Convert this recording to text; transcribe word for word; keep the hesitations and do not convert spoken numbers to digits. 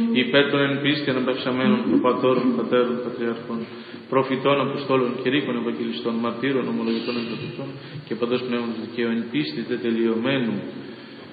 υπέρ των εν πίστη αναπαυσαμένων προπατώρων, πατέρων, πατριαρχών, προφητών, αποστόλων, κηρύκων, ευαγγελιστών, μαρτύρων, ομολογητών, εκδοτικών και παντός πνεύματος δικαίου εν πίστη τετελειωμένου